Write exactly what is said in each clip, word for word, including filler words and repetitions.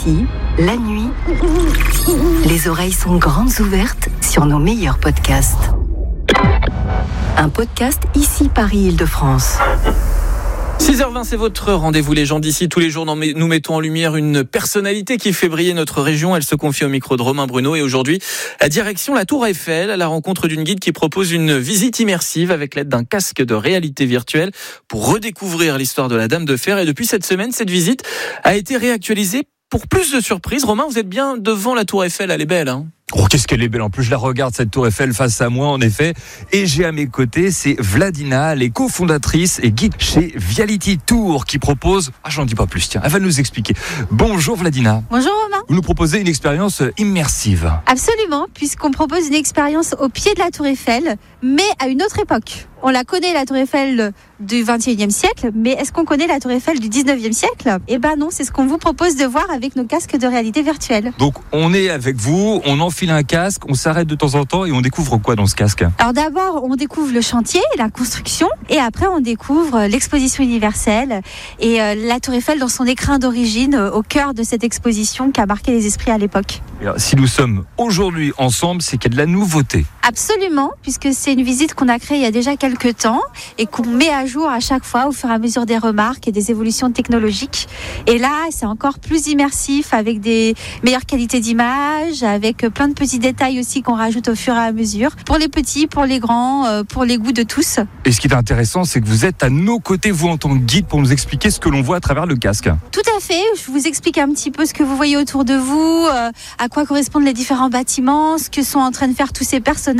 Ici, la nuit, les oreilles sont grandes ouvertes sur nos meilleurs podcasts. Un podcast Ici Paris Île-de-France. six heures vingt, c'est votre rendez-vous les gens d'ici. Tous les jours, nous mettons en lumière une personnalité qui fait briller notre région. Elle se confie au micro de Romain Bruno. Et aujourd'hui, la direction la Tour Eiffel, à la rencontre d'une guide qui propose une visite immersive avec l'aide d'un casque de réalité virtuelle pour redécouvrir l'histoire de la Dame de Fer. Et depuis cette semaine, cette visite a été réactualisée pour plus de surprises. Romain, vous êtes bien devant la Tour Eiffel. Elle est belle, hein ? Oh, qu'est-ce qu'elle est belle. En plus, je la regarde, cette Tour Eiffel, face à moi, en effet. Et j'ai à mes côtés, c'est Vladina, elle est cofondatrice et guide chez Viality Tour, qui propose... Ah, j'en dis pas plus, tiens, elle va nous expliquer. Bonjour Vladina. Bonjour Romain. Vous nous proposez une expérience immersive. Absolument, puisqu'on propose une expérience au pied de la Tour Eiffel, mais à une autre époque. On la connaît, la Tour Eiffel du vingt et unième siècle, mais est-ce qu'on connaît la Tour Eiffel du dix-neuvième siècle ? Eh ben non, c'est ce qu'on vous propose de voir avec nos casques de réalité virtuelle. Donc, on est avec vous, on enfile un casque, on s'arrête de temps en temps et on découvre quoi dans ce casque ? Alors d'abord, on découvre le chantier, la construction, et après on découvre l'exposition universelle et euh, la Tour Eiffel dans son écrin d'origine, euh, au cœur de cette exposition qui a marqué les esprits à l'époque. Alors, si nous sommes aujourd'hui ensemble, c'est qu'il y a de la nouveauté. Absolument, puisque c'est une visite qu'on a créée il y a déjà quelques temps et qu'on met à jour à chaque fois au fur et à mesure des remarques et des évolutions technologiques. Et là, c'est encore plus immersif avec des meilleures qualités d'image, avec plein de petits détails aussi qu'on rajoute au fur et à mesure, pour les petits, pour les grands, pour les goûts de tous. Et ce qui est intéressant, c'est que vous êtes à nos côtés, vous en tant que guide, pour nous expliquer ce que l'on voit à travers le casque. Tout à fait, je vous explique un petit peu ce que vous voyez autour de vous, euh, à quoi correspondent les différents bâtiments, ce que sont en train de faire tous ces personnages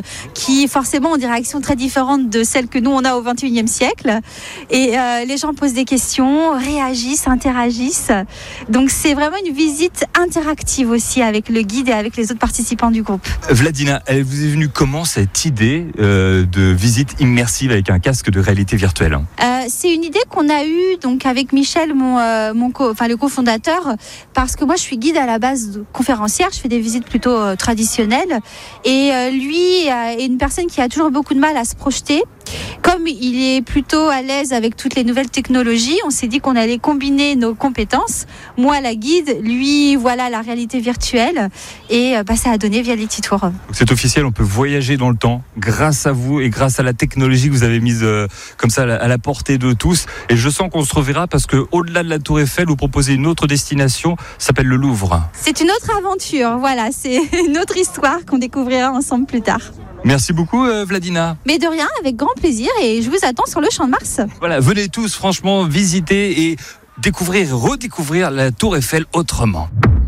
qui forcément ont des réactions très différentes de celles que nous on a au vingt et unième siècle. Et euh, les gens posent des questions, réagissent, interagissent. Donc c'est vraiment une visite interactive aussi avec le guide et avec les autres participants du groupe. Vladina, elle vous est venue comment cette idée euh, de visite immersive avec un casque de réalité virtuelle ? euh, C'est une idée qu'on a eue donc avec Michel, mon, euh, mon co, enfin le cofondateur, parce que moi je suis guide à la base conférencière, je fais des visites plutôt euh, traditionnelles, et euh, lui euh, est une personne qui a toujours beaucoup de mal à se projeter. Comme il est plutôt à l'aise avec toutes les nouvelles technologies, on s'est dit qu'on allait combiner nos compétences. Moi, la guide, lui, voilà, la réalité virtuelle. Et bah, ça a donné Viality Tour. C'est officiel, on peut voyager dans le temps grâce à vous et grâce à la technologie que vous avez mise euh, comme ça à la portée de tous. Et je sens qu'on se reverra parce qu'au-delà de la Tour Eiffel, vous proposez une autre destination, ça s'appelle le Louvre. C'est une autre aventure, voilà, c'est une autre histoire qu'on découvrira ensemble plus tard. Merci beaucoup euh, Vladina. Mais de rien, avec grand plaisir, et je vous attends sur le Champ de Mars. Voilà, venez tous franchement visiter et découvrir, redécouvrir la Tour Eiffel autrement.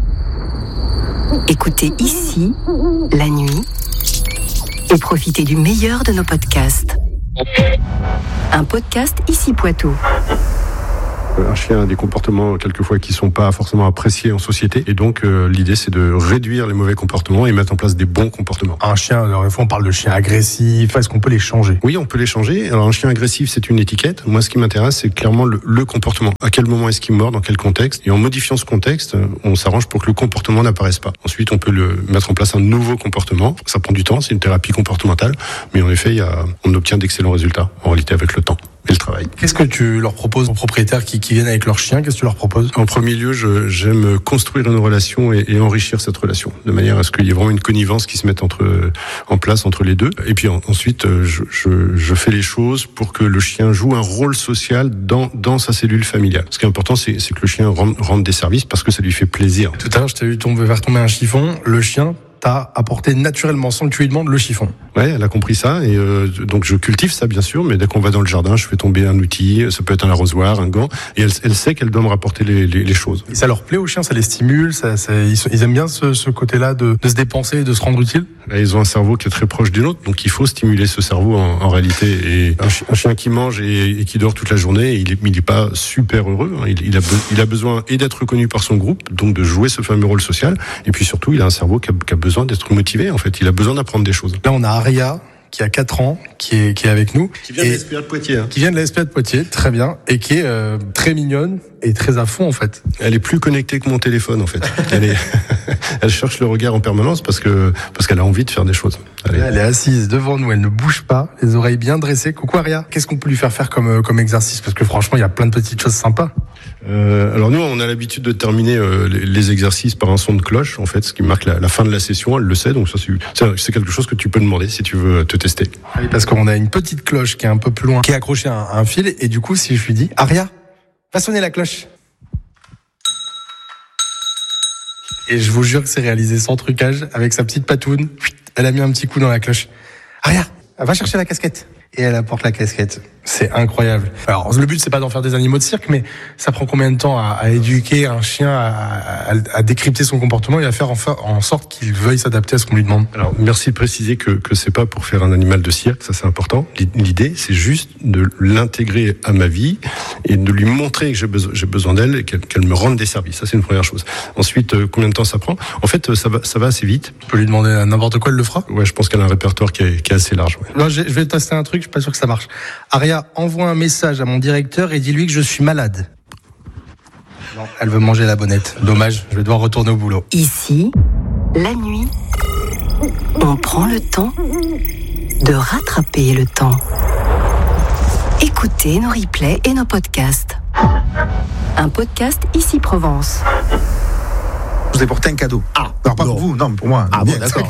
Écoutez Ici, la nuit, et profitez du meilleur de nos podcasts. Un podcast Ici Poitou. Un chien a des comportements quelquefois qui sont pas forcément appréciés en société, et donc euh, l'idée c'est de réduire les mauvais comportements et mettre en place des bons comportements. Un chien, alors, on parle de chien agressif, est-ce qu'on peut les changer ? Oui, on peut les changer. Alors un chien agressif, c'est une étiquette. Moi, ce qui m'intéresse, c'est clairement le, le comportement. À quel moment est-ce qu'il mord, dans quel contexte ? Et en modifiant ce contexte, on s'arrange pour que le comportement n'apparaisse pas. Ensuite, on peut le mettre en place un nouveau comportement. Ça prend du temps, c'est une thérapie comportementale, mais en effet, il y a, on obtient d'excellents résultats en réalité avec le temps et le travail. Qu'est-ce que tu leur proposes aux propriétaires qui, qui viennent avec leur chien ? Qu'est-ce que tu leur proposes ? En premier lieu, je, j'aime construire une relation et, et enrichir cette relation, de manière à ce qu'il y ait vraiment une connivence qui se mette entre, en place entre les deux. Et puis en, ensuite, je, je, je fais les choses pour que le chien joue un rôle social dans, dans sa cellule familiale. Ce qui est important, c'est, c'est que le chien rende, rende des services parce que ça lui fait plaisir. Tout à l'heure, je t'ai vu tomber, faire tomber un chiffon. Le chien t'a apporté naturellement, sans que tu lui demandes, le chiffon. Ouais, elle a compris ça, et euh, donc je cultive ça bien sûr, mais dès qu'on va dans le jardin, je fais tomber un outil, ça peut être un arrosoir, un gant, et elle, elle sait qu'elle doit me rapporter les, les, les choses. Et ça leur plaît aux chiens, ça les stimule, ça, ça, ils, ils aiment bien ce, ce côté-là de, de se dépenser et de se rendre utile. Là, ils ont un cerveau qui est très proche du nôtre, donc il faut stimuler ce cerveau en, en réalité. Et un, chi- un chien qui mange et, et qui dort toute la journée, il est, il est pas super heureux. Hein. Il, il, a be- il a besoin et d'être reconnu par son groupe, donc de jouer ce fameux rôle social, et puis surtout, il a un cerveau qui a, qui a besoin d'être motivé. En fait, il a besoin d'apprendre des choses. Là, on a Aria qui a quatre ans, qui est, qui est avec nous. Qui vient de la S P A de Poitiers. Hein. Qui vient de la S P A de Poitiers, très bien, et qui est euh, très mignonne et très à fond en fait. Elle est plus connectée que mon téléphone en fait. Elle est, elle cherche le regard en permanence parce que parce qu'elle a envie de faire des choses. Elle est... elle est assise devant nous, elle ne bouge pas, les oreilles bien dressées. Coucou Aria, qu'est-ce qu'on peut lui faire faire comme comme exercice? Parce que franchement, il y a plein de petites choses sympas. Euh, alors nous, on a l'habitude de terminer euh, les, les exercices par un son de cloche, en fait, ce qui marque la, la fin de la session. Elle le sait, donc ça c'est, c'est quelque chose que tu peux demander si tu veux te tester. Oui, parce qu'on a une petite cloche qui est un peu plus loin, qui est accrochée à un, à un fil, et du coup, si je lui dis, Aria, va sonner la cloche. Et je vous jure que c'est réalisé sans trucage, avec sa petite patoune. Elle a mis un petit coup dans la cloche. Aria, va chercher la casquette. Et elle apporte la casquette. C'est incroyable. Alors, le but, c'est pas d'en faire des animaux de cirque, mais ça prend combien de temps à, à éduquer un chien à, à, à décrypter son comportement et à faire en, en sorte qu'il veuille s'adapter à ce qu'on lui demande? Alors, merci de préciser que, que c'est pas pour faire un animal de cirque, ça c'est important. L'idée, c'est juste de l'intégrer à ma vie et de lui montrer que j'ai besoin, j'ai besoin d'elle et qu'elle, qu'elle me rende des services. Ça, c'est une première chose. Ensuite, euh, combien de temps ça prend? En fait, ça va, ça va assez vite. Je peux lui demander à n'importe quoi, elle le fera? Ouais, je pense qu'elle a un répertoire qui est, qui est assez large. Ouais. Non, je vais tester un truc, je suis pas sûr que ça marche. Aria, envoie un message à mon directeur et dis-lui que je suis malade. Non, elle veut manger la bonnette. Dommage, je vais devoir retourner au boulot. Ici, la nuit, on prend le temps de rattraper le temps. Écoutez nos replays et nos podcasts. Un podcast Ici Provence. Je vous ai porté un cadeau. Ah, alors pas bon. pour vous, non, pour moi. Ah Bien, bon, d'accord.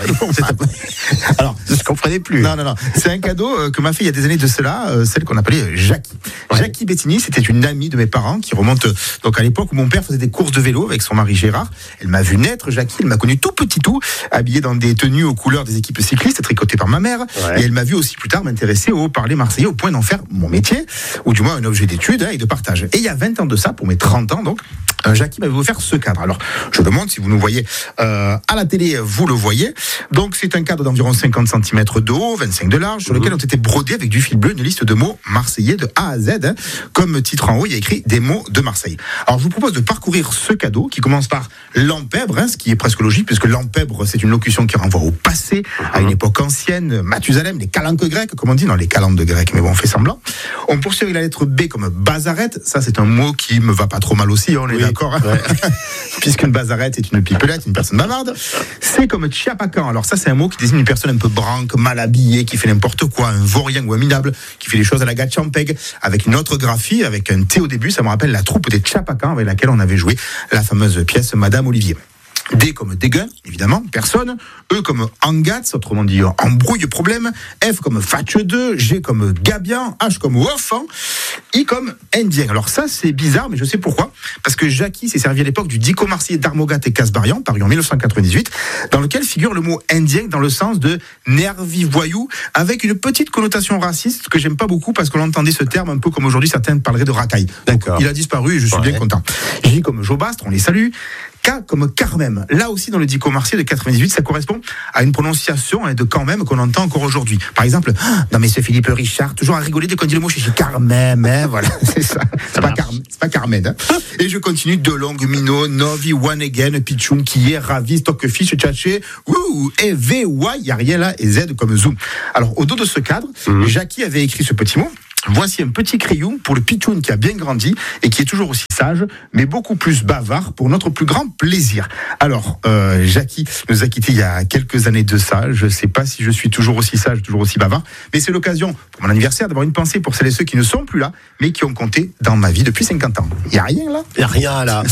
c'est- Alors, je comprenais plus. Non, non, non. C'est un cadeau euh, que m'a fait il y a des années de cela, euh, celle qu'on appelait euh, Jackie. Ouais. Jackie Bettini, c'était une amie de mes parents qui remonte euh, donc à l'époque où mon père faisait des courses de vélo avec son mari Gérard. Elle m'a vu naître, Jackie, elle m'a connu tout petit tout, habillé dans des tenues aux couleurs des équipes cyclistes, tricotées par ma mère. Ouais. Et elle m'a vu aussi plus tard m'intéresser au parler marseillais au point d'en faire mon métier, ou du moins un objet d'étude hein, et de partage. Et il y a vingt ans de ça, pour mes trente ans donc, euh, Jackie m'avait offert ce cadre. Alors, je le montre, si vous nous voyez euh, à la télé, vous le voyez. Donc, c'est un cadre d'environ cinquante centimètres de haut, vingt-cinq de large, sur lequel ont été brodés avec du fil bleu une liste de mots marseillais de A à Z. Hein. Comme titre en haut, il y a écrit des mots de Marseille. Alors, je vous propose de parcourir ce cadeau qui commence par l'empèbre, hein, ce qui est presque logique, puisque l'empèbre, c'est une locution qui renvoie au passé, à une époque ancienne, Mathusalem, les calanques grecques, comme on dit, non, les calendes grecques, mais bon, on fait semblant. On poursuit avec la lettre B comme bazarette. Ça, c'est un mot qui me va pas trop mal aussi, on est Oui. d'accord, hein. Ouais. Puisqu'une bazarette est une pipelette, une personne bavarde. C'est comme tchapacan. Alors ça, c'est un mot qui désigne une personne un peu branque, mal habillée, qui fait n'importe quoi, un vaurien ou un minable, qui fait les choses à la Gatchampeg, avec une autre graphie, avec un T au début. Ça me rappelle la troupe des tchapacans avec laquelle on avait joué la fameuse pièce Madame Olivier. D comme dégueu, évidemment, personne. E comme engatz, autrement dit embrouille, problème. F comme fatcheux, G comme gabian, H comme offant, I comme indien. Alors ça, c'est bizarre, mais je sais pourquoi. Parce que Jackie s'est servi à l'époque du dico marseillais d'Armogat et Casbarian, paru en dix-neuf cent quatre-vingt-dix-huit, dans lequel figure le mot indien dans le sens de nervi voyou, avec une petite connotation raciste que j'aime pas beaucoup parce qu'on entendait ce terme un peu comme aujourd'hui certains parleraient de racaille. D'accord. Il a disparu et je suis Ouais. bien content. J comme Jobastre, on les salue. K comme Carmem. Là aussi, dans le dico marseillais de quatre-vingt-dix-huit, ça correspond à une prononciation hein, de quand même qu'on entend encore aujourd'hui. Par exemple, ah, non mais c'est Philippe Richard, toujours à rigoler dès qu'on dit le mot chez Carmem, hein, voilà, c'est ça. C'est pas, Car- c'est pas Carmen. Hein. Et je continue de longue, Mino, Novi, One Again, Pichoun, Kier, Ravi, Stockfish, Tchatché, Ouh, et V, Y, y a rien là, et Z comme Zoom. Alors, au dos de ce cadre, mmh. Jackie avait écrit ce petit mot. Voici un petit crayon pour le pitchoun qui a bien grandi et qui est toujours aussi sage, mais beaucoup plus bavard pour notre plus grand plaisir. Alors, euh, Jackie nous a quittés il y a quelques années de ça. Je ne sais pas si je suis toujours aussi sage, toujours aussi bavard, mais c'est l'occasion pour mon anniversaire d'avoir une pensée pour celles et ceux qui ne sont plus là, mais qui ont compté dans ma vie depuis cinquante ans. Il n'y a rien là ? Il n'y a rien là.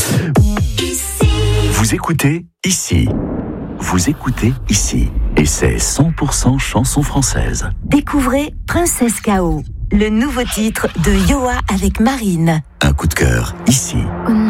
Vous écoutez ici. Vous écoutez ici. Et c'est cent pour cent chanson française. Découvrez Princesse K O, le nouveau titre de Yoa avec Marine. Un coup de cœur ici.